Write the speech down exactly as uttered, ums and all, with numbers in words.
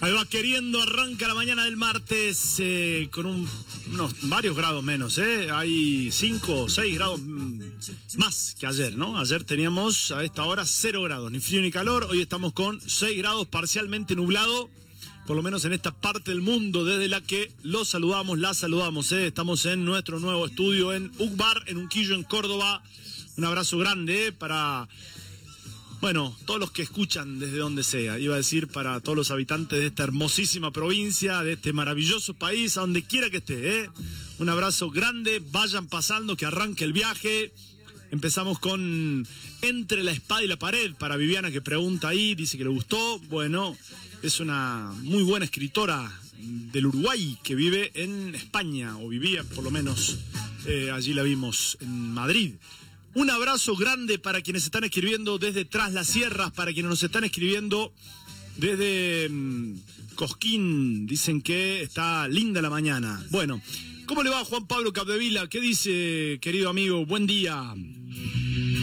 Ahí va queriendo, arranca la mañana del martes eh, con un, unos varios grados menos, ¿eh? Hay cinco o seis grados mm, más que ayer, ¿no? Ayer teníamos a esta hora cero grados, ni frío ni calor. Hoy estamos con seis grados, parcialmente nublado, por lo menos en esta parte del mundo desde la que los saludamos, las saludamos, ¿eh? Estamos en nuestro nuevo estudio en Ucbar, en Unquillo, en Córdoba. Un abrazo grande, ¿eh? Para... Bueno, todos los que escuchan desde donde sea, iba a decir para todos los habitantes de esta hermosísima provincia, de este maravilloso país, a donde quiera que esté, ¿eh? Un abrazo grande, vayan pasando, que arranque el viaje. Empezamos con Entre la espada y la pared, para Viviana, que pregunta ahí, dice que le gustó. Bueno, es una muy buena escritora del Uruguay que vive en España, o vivía por lo menos, eh, allí la vimos en Madrid. Un abrazo grande para quienes están escribiendo desde Tras las Sierras, para quienes nos están escribiendo desde mmm, Cosquín. Dicen que está linda la mañana. Bueno, ¿cómo le va Juan Pablo Capdevila? ¿Qué dice, querido amigo? Buen día.